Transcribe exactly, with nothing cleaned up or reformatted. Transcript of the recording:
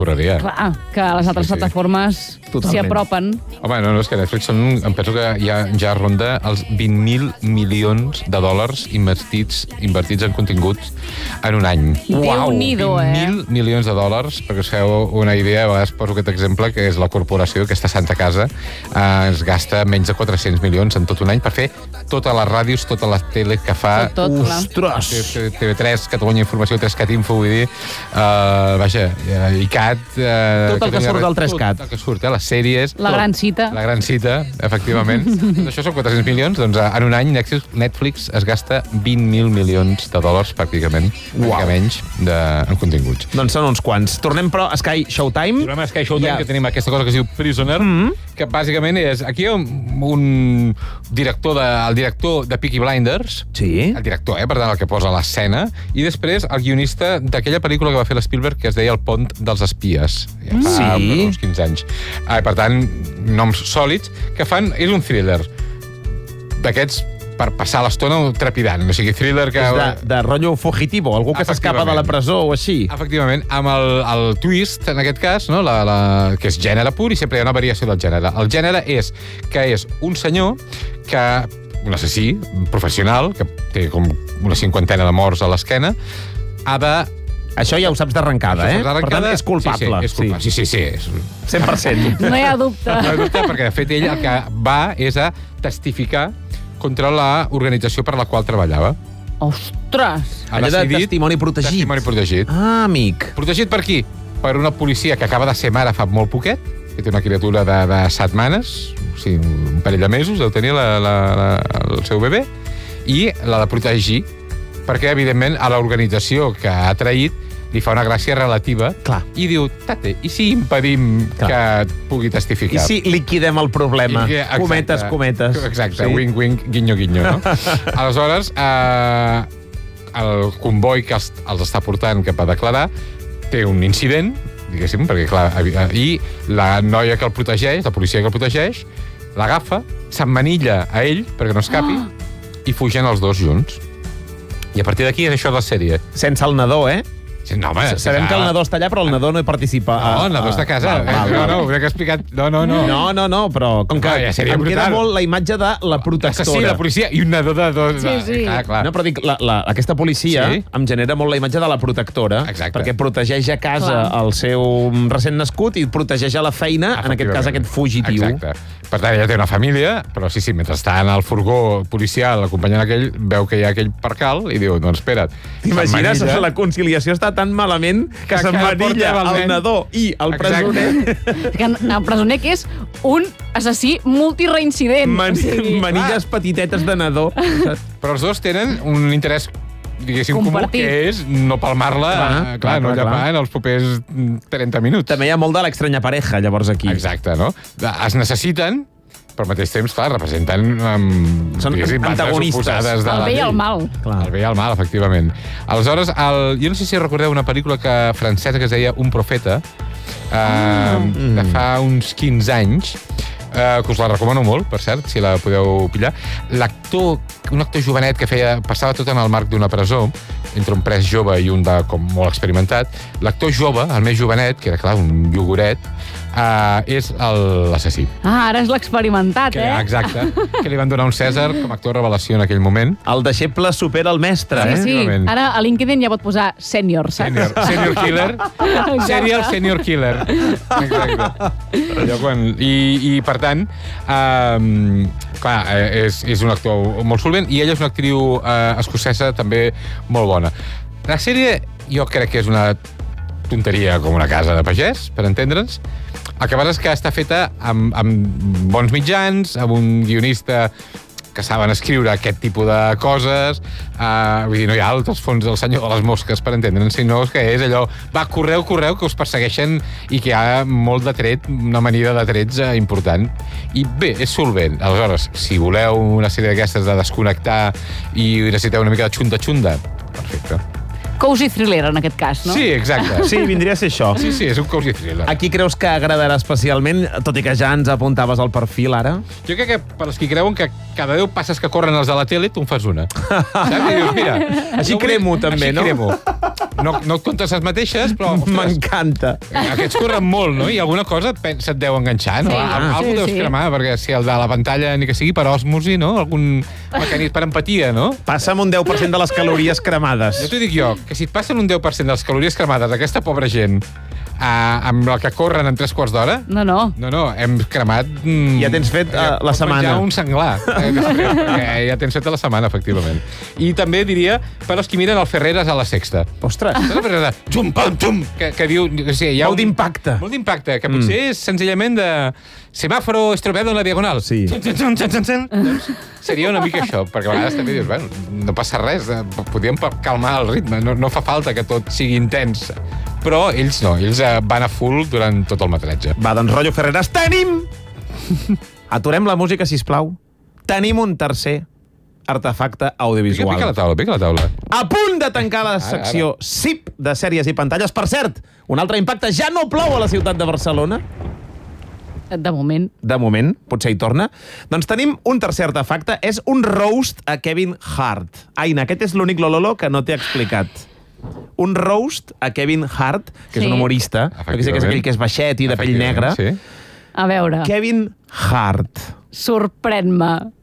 correria. Clar, que les altres Sí, sí. plataformes s'hi apropen. Home, no, no, és que Netflix són, em penso que ja, ja ronda els vint mil milions de dòlars invertits, invertits en continguts en un any. Déu-n'hi-do, eh? vint mil milions de dòlars, perquè us feu una idea, a vegades poso aquest exemple, que és la corporació, aquesta Santa Casa, eh, es gasta menys de quatre-cents milions en tot un any per fer totes les ràdios, tota la tele que fa... Tot, tot, clar. Ostres! T V tres, Catalunya Informació, tres cat Info, vull dir... Uh, vaja, uh, I C A T... Uh, tot el que surt del tres cat. Tot el que surt, eh? Les sèries... La tot. gran cita. La gran cita, efectivament. Tot això són quatre-cents milions, doncs en un any Netflix es gasta vint mil milions de dòlars, pràcticament, wow. menys, de, en continguts. Doncs són uns quants. Tornem, però, a Sky Showtime. Tornem a Sky Showtime, ja. que tenim aquesta cosa que es diu Prisoner, mm -hmm. que bàsicament és... Aquí hi ha un, un director de, el director de Peaky Blinders, sí. el director, eh, per tant, el que posa l'escena, i després el guionista d'aquella pel·lícula que va fer l'Spielberg, que es deia El pont dels espies. Ja fa sí. uns quinze anys. Ah, per tant, noms sòlids que fan... És un thriller d'aquests per passar l'estona trepidant. O sigui, thriller que... És de, de rotllo fugitivo, algú que s'escapa de la presó o així. Efectivament, amb el, el twist, en aquest cas, no? la, la, que és gènere pur, i sempre hi ha una variació del gènere. El gènere és que és un senyor que, un assassí professional, que té com una cinquantena de morts a l'esquena, ha de... Això ja ho saps d'arrencada, eh? Per tant, és culpable. Sí, sí, és culpable. Sí, sí, sí. És... cent per cent. No hi ha dubte. No hi ha dubte, perquè, de fet, ell el que va és a testificar contra l'organització per la qual treballava. Ostres! Ha Allò de decidit... testimoni protegit. Testimoni protegit. Ah, amic. Protegit per qui? Per una policia que acaba de ser mare fa molt poquet, que té una criatura de, de setmanes, o sigui, un parell de mesos, deu tenir la, la, la, el seu bebè, i l'ha de protegir perquè, evidentment, a l'organització que ha traït li fa una gràcia relativa. Clar. I diu, tate, i si impedim Clar. que pugui testificar? I si liquidem el problema? I, exacte, cometes, cometes. Exacte, sí. wink, wink, guinyo, guinyo, no? Aleshores, eh, el comboi que els, els està portant cap a declarar té un incident, diguéssim, perquè, clar, i la noia que el protegeix, la policia que el protegeix, l'agafa, s'emmanilla a ell perquè no escapi, oh. i fugen els dos junts. I a partir d'aquí és això de la sèrie. Sense el nadó, eh? No, home, sabem que el nadó està allà, però el nadó no hi participa. No, el nadó està a casa. Val, val, no, no, ho he explicat. No, no, no. No, no, no, però com que no, ja seria em queda brutal. molt la imatge de la protectora. Sí, la policia i un nadó de dos... Sí, sí. Clar, clar. No, però dic, la, la, aquesta policia sí. em genera molt la imatge de la protectora, Exacte. perquè protegeix a casa clar. el seu recent nascut i protegeix a la feina, en aquest cas, aquest fugitiu. Exacte. Per tant, ella té una família, però sí, sí, mentre està en el furgó policial acompanyant aquell, veu que hi ha aquell percal i diu, doncs espera't. T'imagines? La conciliació està tan malament que, que s'emmanilla el nadó i el presoner. Que el presoner que és un assassí multireincident. Man, o sigui, manilles clar. petitetes de nadó. Però els dos tenen un interès diguéssim, compartit. comú, que és no palmar-la, clar, clar, clar, no llapar en els propers trenta minuts. També hi ha molt de l'estranya pareja, llavors, aquí. Exacte, no? Es necessiten, però al mateix temps, clar, representen um, són antagonistes. De el bé i el mal. Clar. El bé i el mal, efectivament. Aleshores, el, jo no sé si recordeu una pel·lícula que francesa que es deia Un profeta, eh, mm. de fa uns quinze anys, eh, que us la recomano molt, per cert, si la podeu pillar. L'actor, un actor jovenet que feia, passava tot en el marc d'una presó, entre un pres jove i un de com molt experimentat. L'actor jove, el més jovenet, que era, clar, un ioguret, uh, és l'assassí. Ah, ara és l'experimentat, que, eh? Exacte, que li van donar un Cèsar com a actor revelació en aquell moment. El deixeble supera el mestre, sí, eh? Sí, sí. Ara a LinkedIn ja pot posar sènior, saps? Sènior, sènior killer. Serial sènior killer. Exacte. Allò quan... I, I, per tant, um, clar, és, és un actor molt solvent i ella és una actriu uh, escocesa també molt bona. La sèrie jo crec que és una tonteria com una casa de pagès, per entendre'ns. El que passa és que està feta amb, amb bons mitjans, amb un guionista que saben escriure aquest tipus de coses, uh, vull dir, no hi ha altres fons del senyor de les mosques, per entendre'ns, sinó que és allò, va, correu, correu, que us persegueixen i que hi ha molt de tret, una amanida de trets uh, important. I bé, és solvent. Aleshores, si voleu una sèrie d'aquestes de desconnectar i necessiteu una mica de xunda-xunda, perfecte. cozy thriller, en aquest cas, no? Sí, exacte. Sí, vindria a ser això. Sí, sí, és un cozy thriller. A qui creus que agradarà especialment, tot i que ja ens apuntaves al perfil ara? Jo crec que per als qui creuen que cada deu passes que corren els de la tele, tu en fas una. Saps? I dius, mira... Així no vull- cremo, també, així no? cremo. No, no et comptes les mateixes, però... ostres, M'encanta. aquests corren molt, no? I alguna cosa et pen- se't deu enganxar, no? Sí. Al- Algú Sí, deus sí. cremar, perquè si el de la pantalla ni que sigui per osmosi, no? Algun mecanisme per empatia, no? Passa'm un deu per cent de les calories cremades. Jo t'ho dic jo, que si et passen un deu per cent de les calories cremades d'aquesta pobra gent eh, amb la que corren en tres quarts d'hora, No, no. no, no, hem cremat... Mm, Ja tens fet, eh, la pots setmana. menjar un senglar, eh, després, perquè ja tens fet la setmana, efectivament. I també diria per als qui miren el Ferreres a la Sexta. Ostres, Saps la frase de xum, pam, xum, que, que diu... O sigui, hi ha molt d'impacte. Molt d'impacte, que potser és senzillament de semàforo estropeado en la diagonal. Sí. Xun, xun, xun, xun, xun, xun. Doncs seria una mica això, perquè a vegades també dius, bueno, no passa res, eh, podríem pa- calmar el ritme, no, no fa falta que tot sigui intens. Però ells no, ells eh, van a full durant tot el metratge. Va, doncs, rotllo Ferreres, tenim... Aturem la música, sisplau. Tenim un tercer artefacte Pica, audiovisual. pica la taula, pica la taula. A punt de tancar la secció S I P de sèries i pantalles. Per cert, un altre impacte, ja no plou a la ciutat de Barcelona. De moment. De moment, potser hi torna. Doncs tenim un tercer artefacte, és un roast a Kevin Hart. Aina, aquest és l'únic Lololo que no t'he explicat. Un roast a Kevin Hart, que és Sí. un humorista, que sé que és aquell que és baixet i de pell negra. Sí. A veure, Kevin Hart. sorprèn-me.